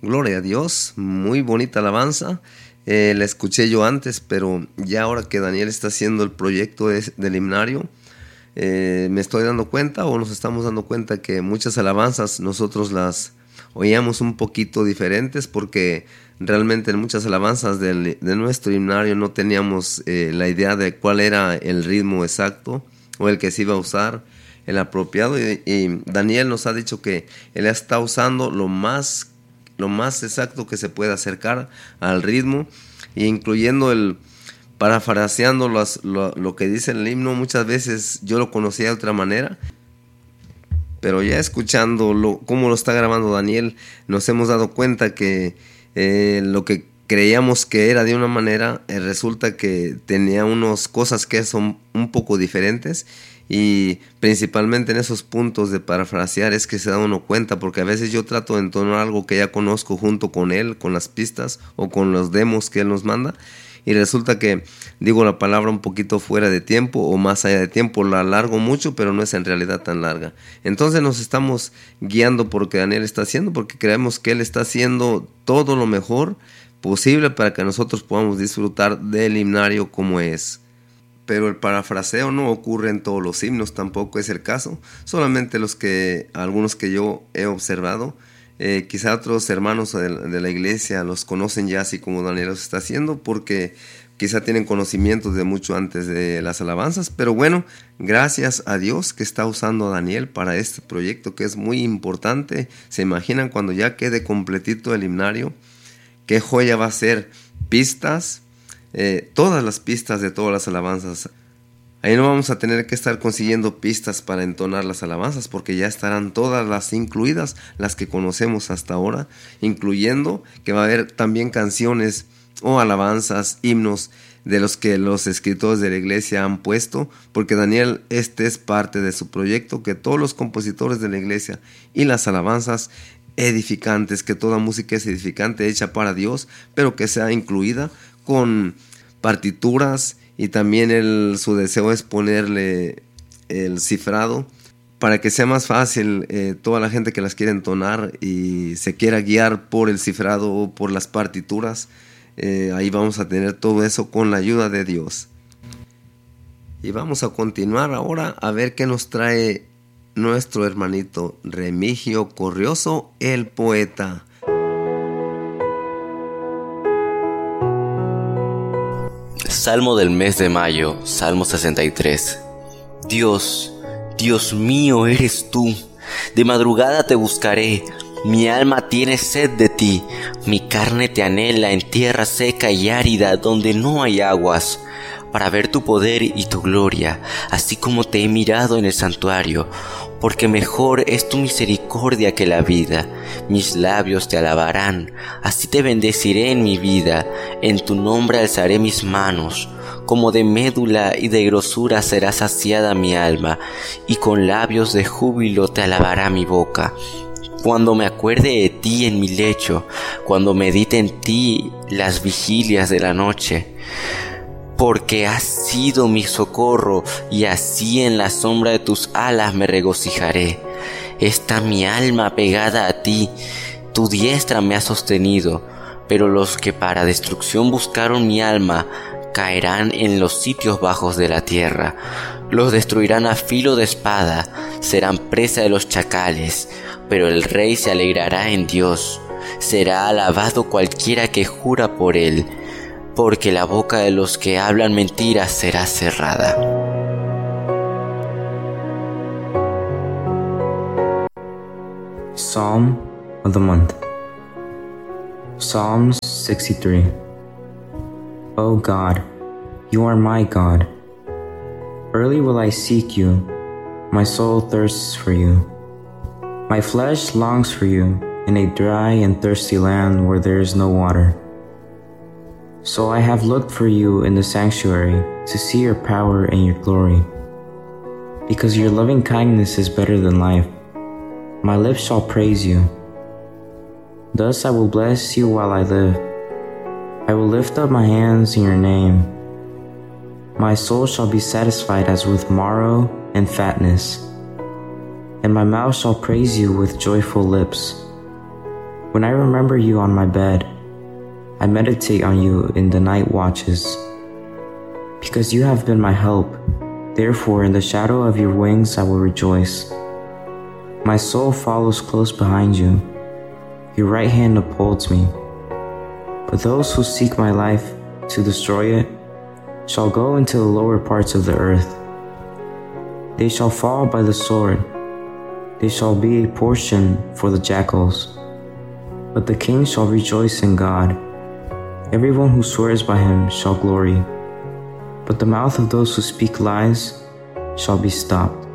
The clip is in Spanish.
Gloria a Dios, muy bonita alabanza. La escuché yo antes, pero ya ahora que Daniel está haciendo el proyecto del himnario, me estoy dando cuenta o nos estamos dando cuenta que muchas alabanzas nosotros las oíamos un poquito diferentes, porque realmente en muchas alabanzas de nuestro himnario no teníamos la idea de cuál era el ritmo exacto o el que se iba a usar, el apropiado, y Daniel nos ha dicho que él está usando lo más exacto que se puede acercar al ritmo, incluyendo parafraseando lo que dice el himno. Muchas veces yo lo conocía de otra manera, pero ya escuchando cómo lo está grabando Daniel, nos hemos dado cuenta que lo que creíamos que era de una manera, resulta que tenía unas cosas que son un poco diferentes, y principalmente en esos puntos de parafrasear es que se da uno cuenta, porque a veces yo trato de entonar algo que ya conozco junto con él, con las pistas o con los demos que él nos manda, y resulta que digo la palabra un poquito fuera de tiempo o más allá de tiempo, la alargo mucho, pero no es en realidad tan larga. Entonces nos estamos guiando por lo que Daniel está haciendo, porque creemos que él está haciendo todo lo mejor posible para que nosotros podamos disfrutar del himnario como es. Pero el parafraseo no ocurre en todos los himnos, tampoco es el caso. Solamente algunos que yo he observado, quizá otros hermanos de la iglesia los conocen ya así como Daniel los está haciendo, porque quizá tienen conocimientos de mucho antes de las alabanzas. Pero bueno, gracias a Dios que está usando a Daniel para este proyecto, que es muy importante. Se imaginan cuando ya quede completito el himnario, qué joya va a ser. Pistas, todas las pistas de todas las alabanzas. Ahí no vamos a tener que estar consiguiendo pistas para entonar las alabanzas, porque ya estarán todas las incluidas, las que conocemos hasta ahora, incluyendo que va a haber también canciones o alabanzas, himnos de los que los escritores de la iglesia han puesto, porque Daniel, este es parte de su proyecto, que todos los compositores de la iglesia y las alabanzas edificantes, que toda música es edificante, hecha para Dios, pero que sea incluida con partituras, y también su deseo es ponerle el cifrado para que sea más fácil toda la gente que las quiere entonar y se quiera guiar por el cifrado o por las partituras. Ahí vamos a tener todo eso con la ayuda de Dios. Y vamos a continuar ahora a ver qué nos trae nuestro hermanito Remigio Corrioso, el poeta. Salmo del mes de mayo, Salmo 63. Dios, Dios mío eres tú, de madrugada te buscaré, mi alma tiene sed de ti, mi carne te anhela en tierra seca y árida donde no hay aguas, para ver tu poder y tu gloria, así como te he mirado en el santuario, porque mejor es tu misericordia que la vida. Mis labios te alabarán, así te bendeciré en mi vida, en tu nombre alzaré mis manos. Como de médula y de grosura será saciada mi alma, y con labios de júbilo te alabará mi boca. Cuando me acuerde de ti en mi lecho, cuando medite en ti las vigilias de la noche, porque has sido mi socorro, y así en la sombra de tus alas me regocijaré. Está mi alma pegada a ti, tu diestra me ha sostenido, pero los que para destrucción buscaron mi alma caerán en los sitios bajos de la tierra. Los destruirán a filo de espada, serán presa de los chacales, pero el rey se alegrará en Dios. Será alabado cualquiera que jura por él, porque la boca de los que hablan mentiras será cerrada. Psalm of the Month. Psalms 63. O God, you are my God. Early will I seek you. My soul thirsts for you. My flesh longs for you in a dry and thirsty land where there is no water. So I have looked for you in the sanctuary to see your power and your glory. Because your loving kindness is better than life, my lips shall praise you. Thus I will bless you while I live. I will lift up my hands in your name. My soul shall be satisfied as with marrow and fatness, and my mouth shall praise you with joyful lips. When I remember you on my bed, I meditate on you in the night watches. Because you have been my help, therefore in the shadow of your wings I will rejoice. My soul follows close behind you. Your right hand upholds me. But those who seek my life to destroy it shall go into the lower parts of the earth. They shall fall by the sword. They shall be a portion for the jackals. But the king shall rejoice in God. Everyone who swears by him shall glory. But the mouth of those who speak lies shall be stopped.